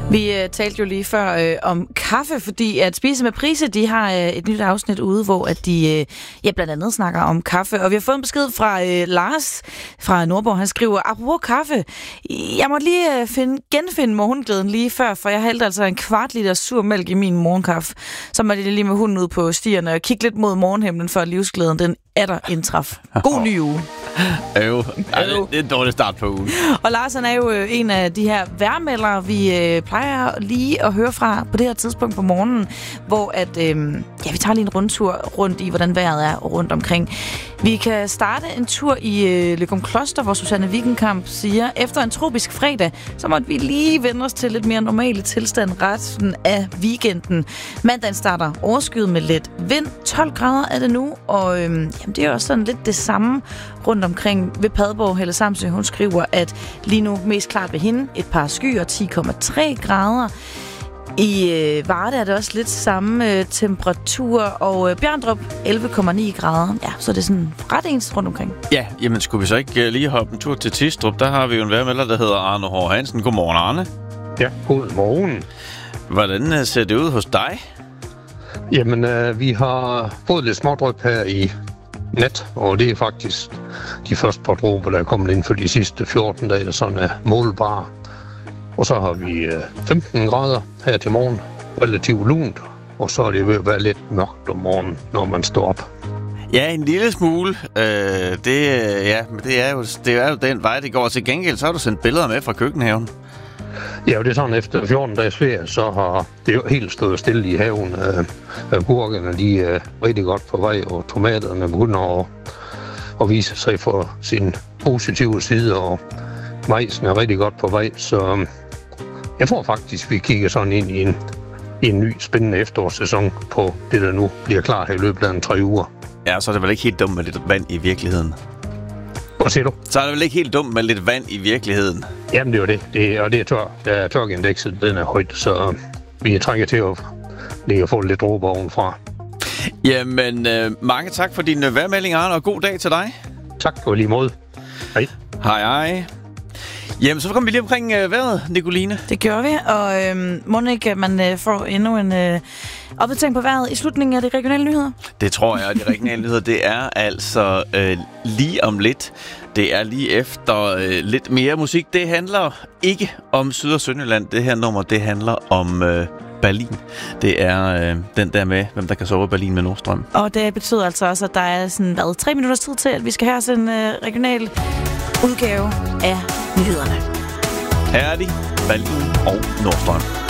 Vi talte jo lige før om kaffe, fordi at Spise med Price, de har et nyt afsnit ude, hvor at de blandt andet snakker om kaffe. Og vi har fået en besked fra Lars fra Nordborg. Han skriver, apropos kaffe, jeg måtte lige genfinde morgenglæden lige før, for jeg hældte altså en kvart liter sur mælk i min morgenkaffe. Så måtte jeg lige med hunden ud på stierne og kigge lidt mod morgenhimlen, for livsglæden den er indtraf. God ny uge. Det er en dårlig start på ugen. Og Larsen er jo en af de her vejrmeldere, vi plejer lige at høre fra på det her tidspunkt på morgenen, hvor at, vi tager lige en rundtur rundt i, hvordan vejret er rundt omkring. Vi kan starte en tur i Løgumkloster, hvor Susanne Wiegenkamp siger, efter en tropisk fredag, så måtte vi lige vende os til lidt mere normale tilstand resten af weekenden. Mandagen starter overskyet med let vind. 12 grader er det nu, og det er også sådan lidt det samme rundt omkring ved Padborg. Helle Samsø, hun skriver, at lige nu mest klart ved hende et par skyer, 10,3 grader. I Varde er det også lidt samme temperatur, og Bjerndrup 11,9 grader. Ja, så det er sådan ret ens rundt omkring. Ja, jamen skulle vi så ikke lige hoppe en tur til Tistrup? Der har vi jo en vejrmelder, der hedder Arne Hård Hansen. Godmorgen, Arne. Ja, godmorgen. Hvordan ser det ud hos dig? Jamen, vi har fået lidt smådryp her i nat, og det er faktisk de første par dråber, der er kommet ind for de sidste 14 dage, der sådan er målbare. Og så har vi 15 grader her til morgen, relativt lunt, og så er det ved at være lidt mørkt om morgenen, når man står op. Ja, en lille smule. Det er jo den vej, det går. Til gengæld, så har du sendt billeder med fra køkkenhaven. Ja, det er sådan, efter 14 dages ferie, så har det jo helt stået stille i haven. Gurkerne, de er rigtig godt på vej, og tomaterne begynder at vise sig for sin positive side, og majsen er rigtig godt på vej, så jeg tror faktisk, vi kigger sådan ind i en ny spændende efterårssæson på det, der nu bliver klart i løbet af 3 uger. Ja, så er det vel ikke helt dumt med lidt vand i virkeligheden. Hvad siger du? Så er det vel ikke helt dumt med lidt vand i virkeligheden. Jamen, det er jo det. Og det er tørkeindekset, den er højt, så vi trænger til at få lidt dråber ovenfra. Jamen, mange tak for din vejrmelding, Arne, og god dag til dig. Tak på lige måde. Hej. Hej. Jamen, så kommer vi lige omkring vejret, Nicoline. Det gør vi, og må ikke, man får endnu en opdatering på vejret i slutningen af de regionale nyheder? Det tror jeg, de regionale nyheder, det er altså lige om lidt. Det er lige efter lidt mere musik. Det handler ikke om Syd- og Sønderjylland. Det her nummer, det handler om Berlin. Det er den der med, hvem der kan sove i Berlin med Nordstrøm. Og det betyder altså også, at der er sådan 3 minutters tid til, at vi skal have sådan en regional udgave af nyhederne. Her er de, Berlin og Nordstrøm.